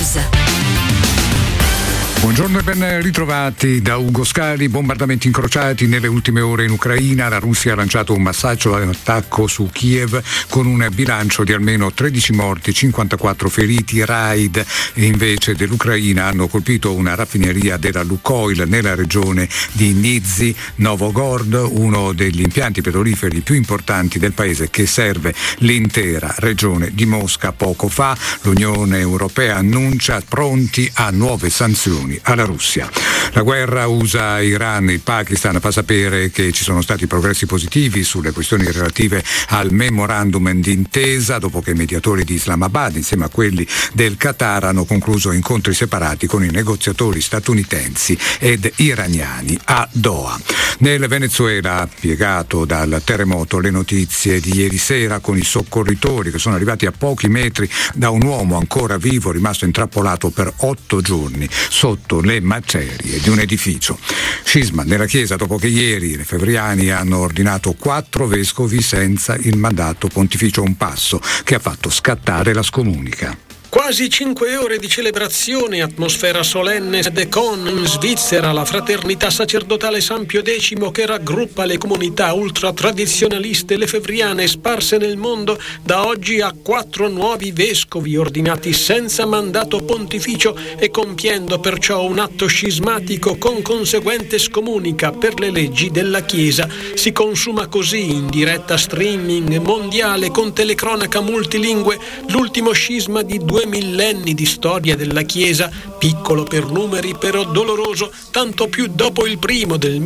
News. Buongiorno e ben ritrovati da Ugo Scali. Bombardamenti incrociati nelle ultime ore in Ucraina. La Russia ha lanciato un massaggio all'attacco su Kiev con un bilancio di almeno 13 morti, 54 feriti. Raid invece dell'Ucraina hanno colpito una raffineria della Lukoil nella regione di Nizhny Novgorod, uno degli impianti petroliferi più importanti del paese che serve l'intera regione di Mosca. Poco fa l'Unione Europea annuncia pronti a nuove sanzioni alla Russia. La guerra USA-Iran, il Pakistan fa sapere che ci sono stati progressi positivi sulle questioni relative al memorandum d'intesa dopo che i mediatori di Islamabad insieme a quelli del Qatar hanno concluso incontri separati con i negoziatori statunitensi ed iraniani a Doha. Nel Venezuela, piegato dal terremoto, le notizie di ieri sera con i soccorritori che sono arrivati a pochi metri da un uomo ancora vivo rimasto intrappolato per 8 giorni sotto le macerie di un edificio. Scisma nella Chiesa dopo che ieri i lefebvriani hanno ordinato 4 vescovi senza il mandato pontificio, un passo che ha fatto scattare la scomunica. Quasi 5 ore di celebrazione, atmosfera solenne ed Econ in Svizzera, la fraternità sacerdotale San Pio X che raggruppa le comunità ultratradizionaliste lefebvriane sparse nel mondo, da oggi ha 4 nuovi vescovi ordinati senza mandato pontificio e compiendo perciò un atto scismatico con conseguente scomunica per le leggi della Chiesa. Si consuma così in diretta streaming mondiale con telecronaca multilingue l'ultimo scisma di 2 millenni di storia della Chiesa, piccolo per numeri però doloroso, tanto più dopo il primo del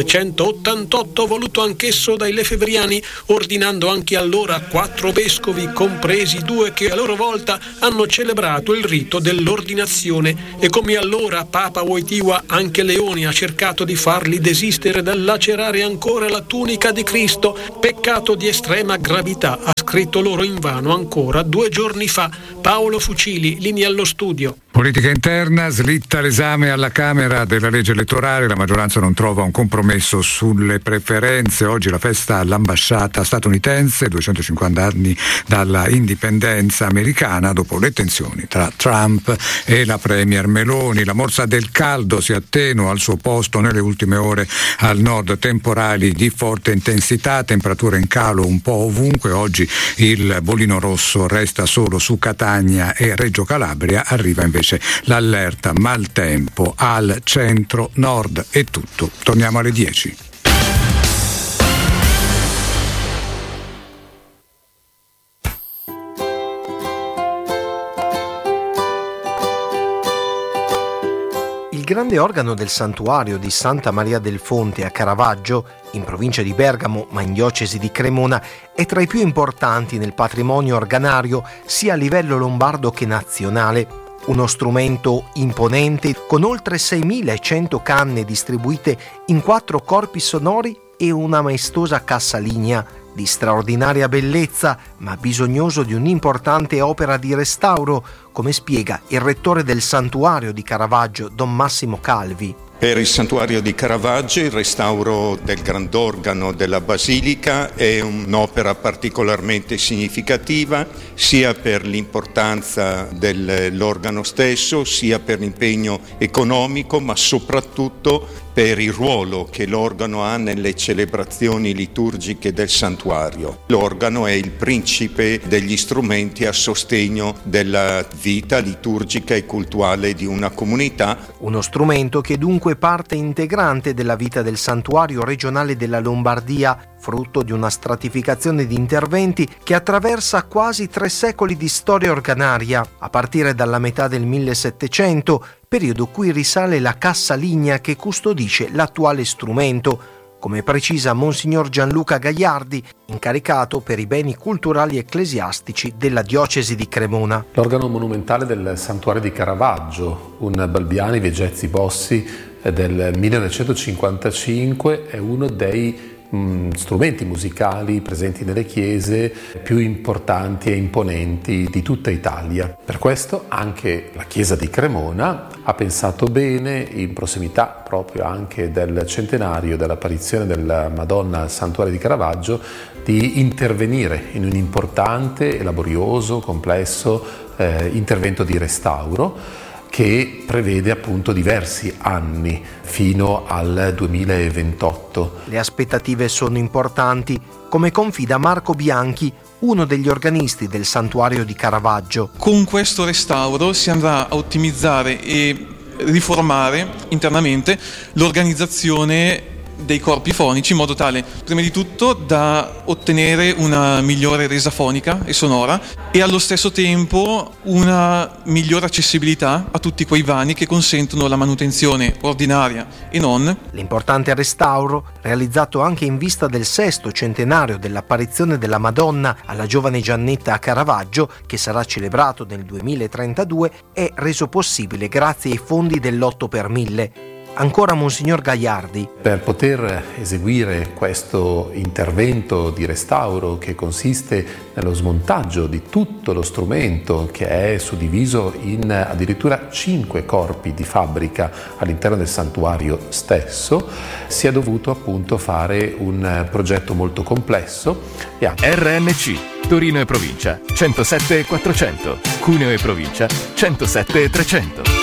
1988 voluto anch'esso dai lefebvriani, ordinando anche allora 4 vescovi, compresi 2 che a loro volta hanno celebrato il rito dell'ordinazione. E come allora Papa Wojtyła, anche Leone ha cercato di farli desistere dal lacerare ancora la tunica di Cristo, peccato di estrema gravità, ha scritto loro invano ancora 2 giorni fa. Paolo Fucili, linea allo studio. Politica interna, slitta l'esame alla Camera della legge elettorale, la maggioranza non trova un compromesso sulle preferenze. Oggi la festa all'ambasciata statunitense, 250 anni dalla indipendenza americana dopo le tensioni tra Trump e la premier Meloni. La morsa del caldo si attenua, al suo posto nelle ultime ore al nord temporali di forte intensità, temperature in calo un po' ovunque. Oggi il bollino rosso resta solo su Catania e Reggio Calabria, arriva invece l'allerta maltempo al centro-nord. È tutto, torniamo alle 10. Il grande organo del santuario di Santa Maria del Fonte a Caravaggio, in provincia di Bergamo ma in diocesi di Cremona, è tra i più importanti nel patrimonio organario sia a livello lombardo che nazionale. Uno strumento imponente con oltre 6.100 canne distribuite in 4 corpi sonori e una maestosa cassa lignea di straordinaria bellezza, ma bisognoso di un'importante opera di restauro, come spiega il rettore del santuario di Caravaggio, Don Massimo Calvi. Per il santuario di Caravaggio il restauro del grandorgano della basilica è un'opera particolarmente significativa, sia per l'importanza dell'organo stesso, sia per l'impegno economico, ma soprattutto per il ruolo che l'organo ha nelle celebrazioni liturgiche del santuario. L'organo è il principe degli strumenti a sostegno della vita liturgica e cultuale di una comunità. Uno strumento che dunque parte integrante della vita del santuario regionale della Lombardia, frutto di una stratificazione di interventi che attraversa quasi 3 secoli di storia organaria, a partire dalla metà del 1700, periodo cui risale la cassa lignea che custodisce l'attuale strumento, come precisa Monsignor Gianluca Gagliardi, incaricato per i beni culturali ecclesiastici della diocesi di Cremona. L'organo monumentale del santuario di Caravaggio, un Balbiani Vegezzi Bossi del 1955, è uno dei strumenti musicali presenti nelle chiese più importanti e imponenti di tutta Italia. Per questo anche la chiesa di Cremona ha pensato bene, in prossimità proprio anche del centenario dell'apparizione della Madonna al santuario di Caravaggio, di intervenire in un importante e laborioso, complesso intervento di restauro che prevede appunto diversi anni fino al 2028. Le aspettative sono importanti, come confida Marco Bianchi, uno degli organisti del santuario di Caravaggio. Con questo restauro si andrà a ottimizzare e riformare internamente l'organizzazione dei corpi fonici in modo tale, prima di tutto, da ottenere una migliore resa fonica e sonora e allo stesso tempo una migliore accessibilità a tutti quei vani che consentono la manutenzione ordinaria e non. L'importante restauro, realizzato anche in vista del 6° centenario dell'apparizione della Madonna alla giovane Giannetta a Caravaggio, che sarà celebrato nel 2032, è reso possibile grazie ai fondi dell'8 per 1000. Ancora Monsignor Gagliardi. Per poter eseguire questo intervento di restauro, che consiste nello smontaggio di tutto lo strumento, che è suddiviso in addirittura 5 corpi di fabbrica all'interno del santuario stesso, si è dovuto appunto fare un progetto molto complesso. RNC Torino e provincia 107 400, Cuneo e provincia 107 300.